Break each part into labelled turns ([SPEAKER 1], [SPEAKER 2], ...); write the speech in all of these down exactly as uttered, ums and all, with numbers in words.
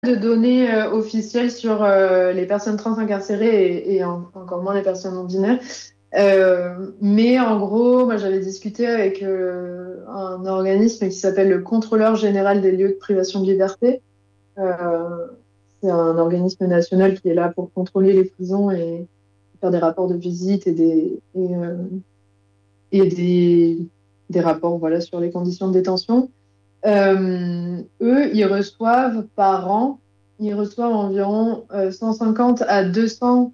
[SPEAKER 1] de données euh, officielles sur euh, les personnes trans incarcérées et, et en- encore moins les personnes non binaires. Euh, mais en gros, moi j'avais discuté avec euh, un organisme qui s'appelle le Contrôleur général des lieux de privation de liberté. Euh, c'est un organisme national qui est là pour contrôler les prisons et faire des rapports de visite et des, et, euh, et des, des rapports voilà, sur les conditions de détention. Euh, eux, ils reçoivent par an, ils reçoivent environ euh, cent cinquante à deux cents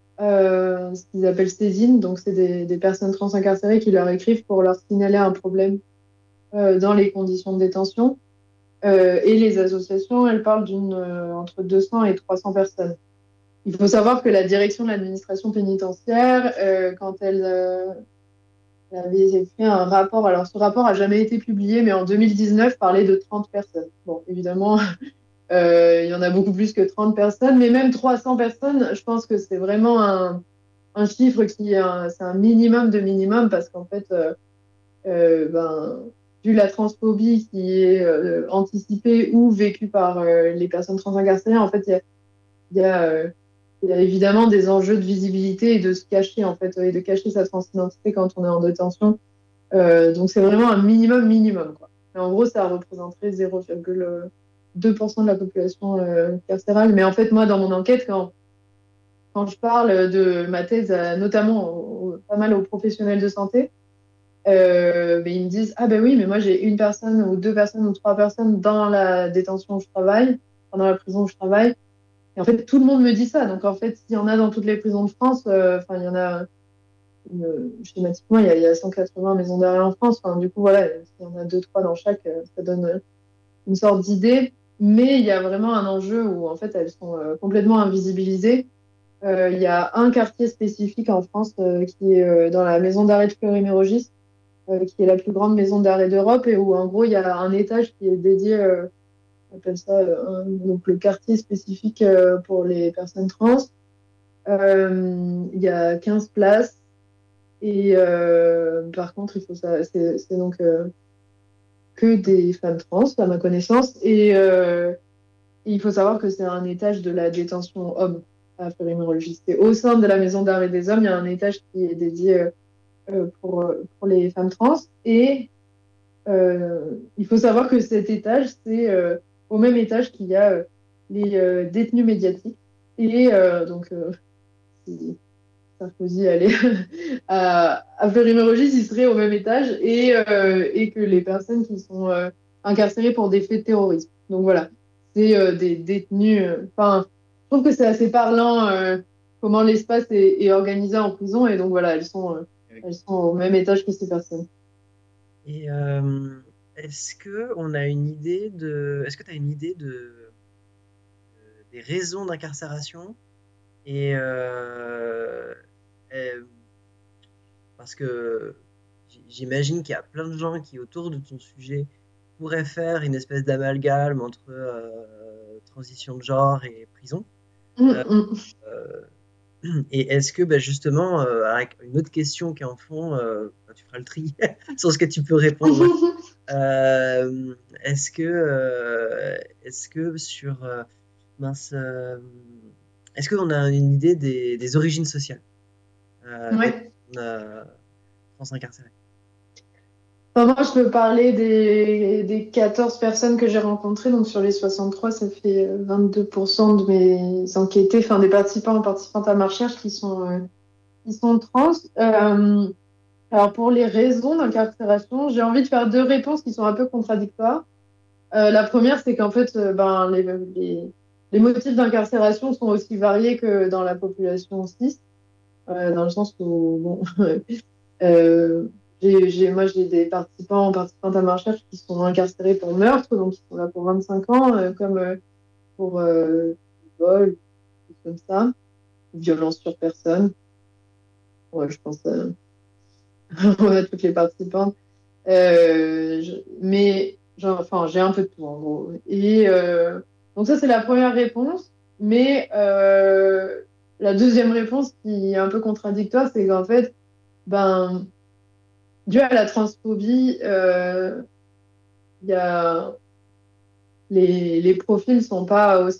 [SPEAKER 1] euh, ce qu'ils appellent saisines. Donc, c'est des, des personnes trans incarcérées qui leur écrivent pour leur signaler un problème euh, dans les conditions de détention. Euh, et les associations, elles parlent d'une euh, entre deux cents et trois cents personnes. Il faut savoir que la direction de l'administration pénitentiaire, euh, quand elle, euh, elle avait fait un rapport, alors ce rapport a jamais été publié, mais en deux mille dix-neuf, parlait de trente personnes. Bon, évidemment, euh, il y en a beaucoup plus que trente personnes, mais même trois cents personnes, je pense que c'est vraiment un, un chiffre qui est un, c'est un minimum de minimum parce qu'en fait, euh, euh, ben, vu la transphobie qui est euh, anticipée ou vécue par euh, les personnes trans incarcérées, en fait, il y a, il y a, euh, il y a évidemment des enjeux de visibilité et de se cacher, en fait, et de cacher sa transidentité quand on est en détention. Euh, donc, c'est vraiment un minimum, minimum, quoi. Mais en gros, ça représenterait zéro virgule deux pour cent de la population euh, carcérale. Mais en fait, moi, dans mon enquête, quand, quand je parle de ma thèse, euh, notamment au- pas mal aux professionnels de santé, euh, mais ils me disent, ah ben oui, mais moi j'ai une personne ou deux personnes ou trois personnes dans la détention où je travaille, dans la prison où je travaille. Et en fait, tout le monde me dit ça. Donc en fait, s'il y en a dans toutes les prisons de France, euh, enfin, il y en a, une- schématiquement, il y a, il y a cent quatre-vingts maisons d'arrêt en France. Enfin, du coup, voilà, s'il y en a deux, trois dans chaque, euh, ça donne euh, une sorte d'idée. Mais il y a vraiment un enjeu où en fait, elles sont euh, complètement invisibilisées. Euh, il y a un quartier spécifique en France euh, qui est euh, dans la maison d'arrêt de Fleury-Mérogis, euh, qui est la plus grande maison d'arrêt d'Europe et où en gros il y a un étage qui est dédié, euh, on appelle ça euh, un- donc le quartier spécifique euh, pour les personnes trans. Euh, il y a quinze places et euh, par contre il faut ça, c'est c'est donc euh, que des femmes trans à ma connaissance et euh, il faut savoir que c'est un étage de la détention homme à Fleury-Mérogis. C'est au sein de la maison d'arrêt des hommes, il y a un étage qui est dédié euh, euh, pour, euh, pour les femmes trans. Et euh, il faut savoir que cet étage, c'est euh, au même étage qu'il y a euh, les euh, détenus médiatiques. Et euh, donc, euh, si Sarkozy allait à, à Fleury-Mérogis, il serait au même étage et, euh, et que les personnes qui sont euh, incarcérées pour des faits de terrorisme. Donc voilà, c'est euh, des détenus. euh, Enfin, je trouve que c'est assez parlant euh, comment l'espace est, est organisé en prison et donc voilà, elles sont, euh,
[SPEAKER 2] Oui.
[SPEAKER 1] elles sont au même étage que ces personnes.
[SPEAKER 2] Et euh, est-ce que on a une idée de, est-ce que tu as une idée de, de- des raisons d'incarcération et, euh, et- parce que j- j'imagine qu'il y a plein de gens qui autour de ton sujet pourraient faire une espèce d'amalgame entre euh, transition de genre et prison. Euh,
[SPEAKER 1] Mm, mm.
[SPEAKER 2] euh, et est-ce que bah, justement, euh, avec une autre question qui est en fond, euh, bah, tu feras le tri sur ce que tu peux répondre. Euh, est-ce que, euh, est-ce que sur, euh, mince, euh, est-ce qu'on a une idée des, des origines sociales euh, des
[SPEAKER 1] Ouais.
[SPEAKER 2] personnes euh, trans incarcérées?
[SPEAKER 1] Enfin, moi, je peux parler des, des quatorze personnes que j'ai rencontrées. Donc, sur les soixante-trois, ça fait euh, vingt-deux pour cent de mes enquêtés, enfin, des participants et participantes à ma recherche qui sont, euh, qui sont trans. Euh, alors, pour les raisons d'incarcération, j'ai envie de faire deux réponses qui sont un peu contradictoires. Euh, la première, c'est qu'en fait, euh, ben, les, les, les motifs d'incarcération sont aussi variés que dans la population cis, euh, dans le sens où, bon, Euh, j'ai, j'ai, moi, j'ai des participants, participantes à ma recherche qui sont incarcérés pour meurtre, donc ils sont là pour vingt-cinq ans, euh, comme euh, pour euh, vol, des choses comme ça, violence sur personne. Ouais, je pense euh, à toutes les participantes. Euh, je- mais, genre, enfin, j'ai un peu de tout, en gros. Et euh, donc ça, c'est la première réponse. Mais euh, la deuxième réponse, qui est un peu contradictoire, c'est qu'en fait, ben, dû à la transphobie, euh, il y a les, les profils sont pas aussi